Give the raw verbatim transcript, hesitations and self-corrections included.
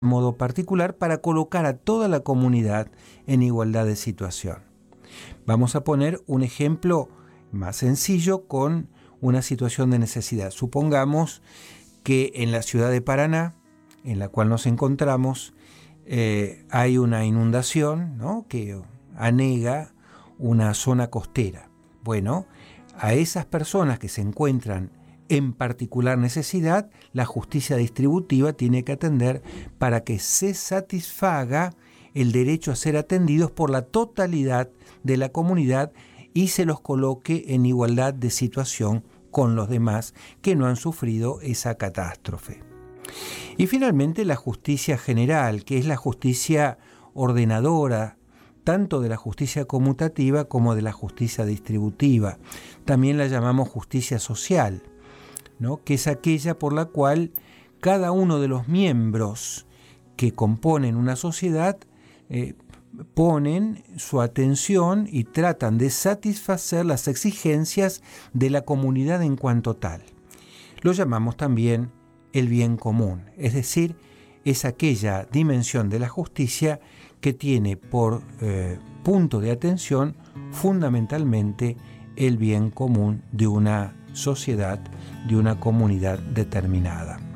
modo particular para colocar a toda la comunidad en igualdad de situación. Vamos a poner un ejemplo más sencillo con una situación de necesidad. Supongamos que en la ciudad de Paraná, en la cual nos encontramos, eh, hay una inundación, ¿no?, que anega una zona costera. Bueno, a esas personas que se encuentran en particular necesidad, la justicia distributiva tiene que atender para que se satisfaga el derecho a ser atendidos por la totalidad de la comunidad y se los coloque en igualdad de situación con los demás que no han sufrido esa catástrofe. Y finalmente la justicia general, que es la justicia ordenadora, tanto de la justicia conmutativa como de la justicia distributiva. También la llamamos justicia social, ¿no?, que es aquella por la cual cada uno de los miembros que componen una sociedad eh, ponen su atención y tratan de satisfacer las exigencias de la comunidad en cuanto tal. Lo llamamos también el bien común, es decir, es aquella dimensión de la justicia que tiene por eh, punto de atención fundamentalmente el bien común de una sociedad, de una comunidad determinada.